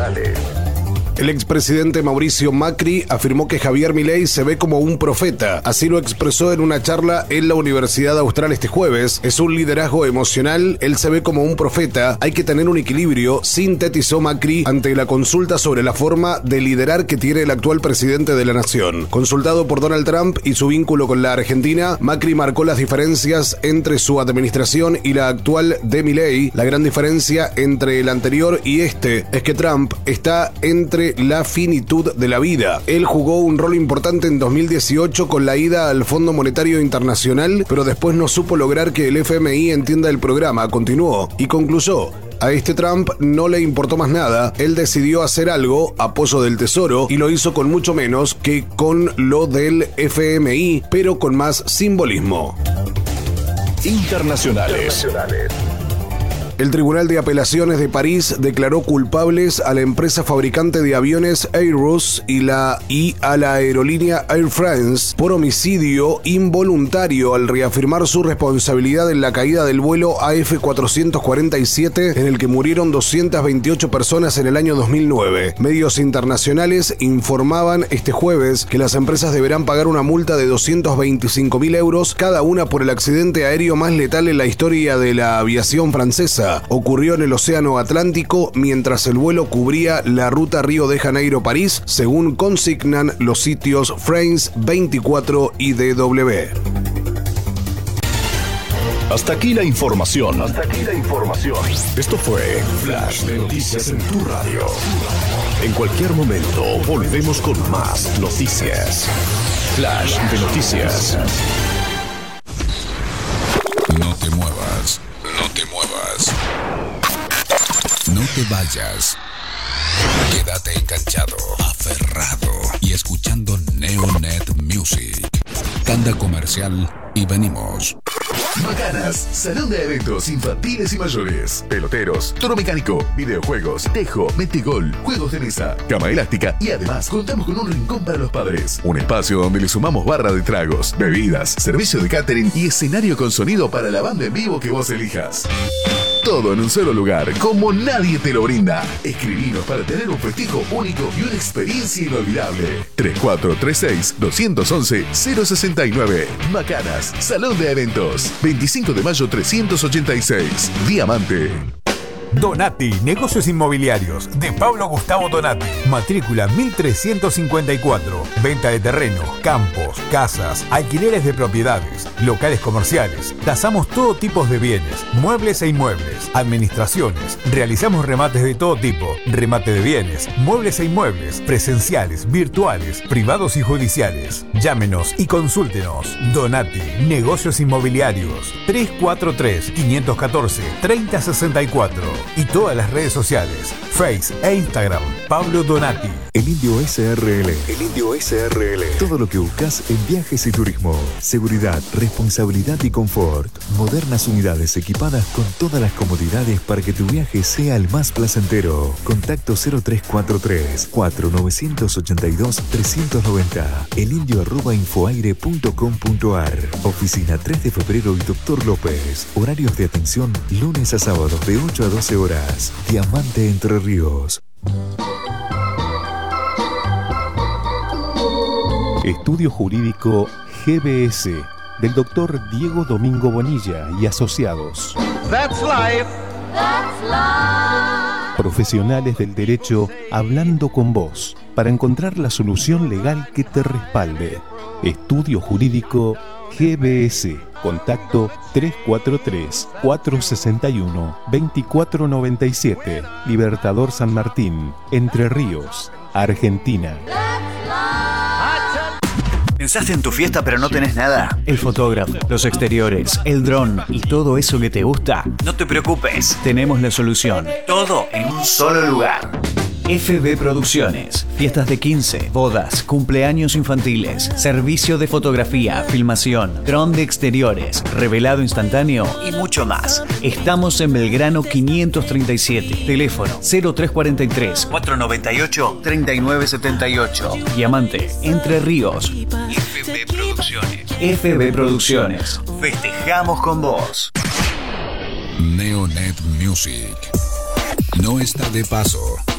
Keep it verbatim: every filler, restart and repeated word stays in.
El expresidente Mauricio Macri afirmó que Javier Milei se ve como un profeta. Así lo expresó en una charla en la Universidad Austral este jueves. Es un liderazgo emocional, él se ve como un profeta. Hay que tener un equilibrio, sintetizó Macri ante la consulta sobre la forma de liderar que tiene el actual presidente de la nación. Consultado por Donald Trump y su vínculo con la Argentina, Macri marcó las diferencias entre su administración y la actual de Milei. La gran diferencia entre el anterior y este es que Trump está entre la finitud de la vida. Él jugó un rol importante en dos mil dieciocho con la ida al Fondo Monetario Internacional, pero después no supo lograr que el F M I entienda el programa, continuó y concluyó. A este Trump no le importó más nada, él decidió hacer algo a pozo del tesoro y lo hizo con mucho menos que con lo del F M I, pero con más simbolismo. Internacionales. El Tribunal de Apelaciones de París declaró culpables a la empresa fabricante de aviones Airbus y, la, y a la aerolínea Air France por homicidio involuntario al reafirmar su responsabilidad en la caída del vuelo A F cuatrocientos cuarenta y siete en el que murieron doscientas veintiocho personas en el año dos mil nueve. Medios internacionales informaban este jueves que las empresas deberán pagar una multa de doscientos veinticinco mil euros cada una por el accidente aéreo más letal en la historia de la aviación francesa. Ocurrió en el Océano Atlántico mientras el vuelo cubría la ruta Río de Janeiro-París, según consignan los sitios France veinticuatro y D W. Hasta aquí la información. Hasta aquí la información. Esto fue Flash de Noticias en tu radio. En cualquier momento volvemos con más noticias. Flash de Noticias. No te muevas. No te muevas. No te vayas. Quédate enganchado, aferrado y escuchando Neonet Music. Tanda comercial y venimos. Macanas, salón de eventos infantiles y mayores, peloteros, toro mecánico, videojuegos, tejo, metegol, juegos de mesa, cama elástica y además contamos con un rincón para los padres. Un espacio donde le sumamos barra de tragos, bebidas, servicio de catering y escenario con sonido para la banda en vivo que vos elijas. Todo en un solo lugar, como nadie te lo brinda. Escribinos para tener un festejo único y una experiencia inolvidable. tres cuatro tres seis, dos once, cero seis nueve. Macanas, Salón de Eventos. veinticinco de mayo trescientos ochenta y seis. Diamante. Donati, Negocios Inmobiliarios, de Pablo Gustavo Donati. Matrícula mil trescientos cincuenta y cuatro. Venta de terrenos, campos, casas, alquileres de propiedades, locales comerciales. Tasamos todo tipo de bienes, muebles e inmuebles, administraciones. Realizamos remates de todo tipo, remate de bienes, muebles e inmuebles, presenciales, virtuales, privados y judiciales. Llámenos y consúltenos. Donati, Negocios Inmobiliarios. tres cuatro tres, cinco uno cuatro, tres cero seis cuatro. Y todas las redes sociales, Face e Instagram, Pablo Donati. El Indio S R L. El Indio S R L. Todo lo que buscas en viajes y turismo. Seguridad, responsabilidad y confort. Modernas unidades equipadas con todas las comodidades para que tu viaje sea el más placentero. Contacto cero tres cuatro tres, cuatro nueve ocho dos, tres nueve cero. elindio arroba infoaire punto com punto ar. Oficina tres de febrero y Doctor López. Horarios de atención lunes a sábados de ocho a doce horas. Diamante Entre Ríos. Estudio Jurídico G B S del doctor Diego Domingo Bonilla y asociados. That's life. That's life. Profesionales del derecho hablando con vos para encontrar la solución legal que te respalde. Estudio Jurídico G B S. Contacto tres cuatro tres, cuatro seis uno, dos cuatro nueve siete. Libertador San Martín, Entre Ríos, Argentina. ¿Pensaste en tu fiesta pero no tenés nada? El fotógrafo, los exteriores, el dron y todo eso que te gusta. No te preocupes, tenemos la solución. Todo en un solo lugar. F B Producciones. Fiestas de quince, bodas, cumpleaños infantiles, servicio de fotografía, filmación, dron de exteriores, revelado instantáneo y mucho más. Estamos en Belgrano quinientos treinta y siete. Teléfono cero tres cuatro tres, cuatro nueve ocho, tres nueve siete ocho. Diamante, Entre Ríos. F B Producciones. F B Producciones. Festejamos con vos. Neonet Music. No está de paso.